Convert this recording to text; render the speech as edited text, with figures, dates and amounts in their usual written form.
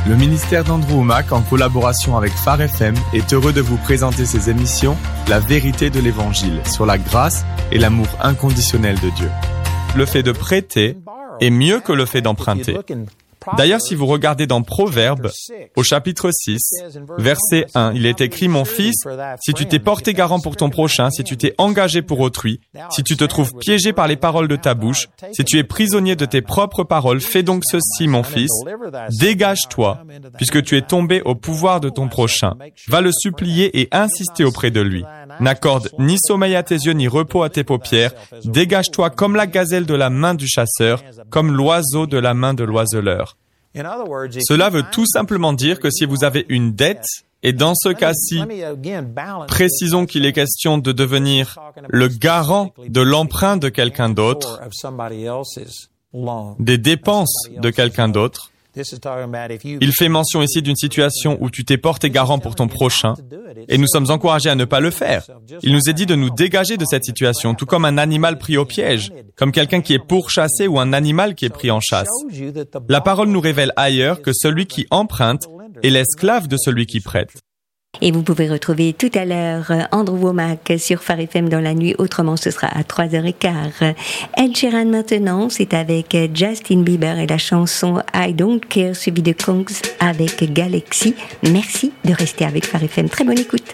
Le ministère d'Andrew Wommack, en collaboration avec Phare FM, est heureux de vous présenter ses émissions « La vérité de l'Évangile » sur la grâce et l'amour inconditionnel de Dieu. Le fait de prêter est mieux que le fait d'emprunter. D'ailleurs, si vous regardez dans Proverbes, au chapitre 6, verset 1, il est écrit « Mon fils, si tu t'es porté garant pour ton prochain, si tu t'es engagé pour autrui, si tu te trouves piégé par les paroles de ta bouche, si tu es prisonnier de tes propres paroles, fais donc ceci, mon fils, dégage-toi, puisque tu es tombé au pouvoir de ton prochain. Va le supplier et insister auprès de lui. N'accorde ni sommeil à tes yeux, ni repos à tes paupières. Dégage-toi comme la gazelle de la main du chasseur, comme l'oiseau de la main de l'oiseleur. » Cela veut tout simplement dire que si vous avez une dette, et dans ce cas-ci, précisons qu'il est question de devenir le garant de l'emprunt de quelqu'un d'autre, des dépenses de quelqu'un d'autre. Il fait mention ici d'une situation où tu t'es porté garant pour ton prochain, et nous sommes encouragés à ne pas le faire. Il nous est dit de nous dégager de cette situation, tout comme un animal pris au piège, comme quelqu'un qui est pourchassé ou un animal qui est pris en chasse. La parole nous révèle ailleurs que celui qui emprunte est l'esclave de celui qui prête. Et vous pouvez retrouver tout à l'heure Andrew Wommack sur Phare FM dans la nuit. Autrement, ce sera à 3h15. Ed Sheeran maintenant, c'est avec Justin Bieber et la chanson I Don't Care, suivi de Kongs avec Galaxy. Merci de rester avec Phare FM. Très bonne écoute.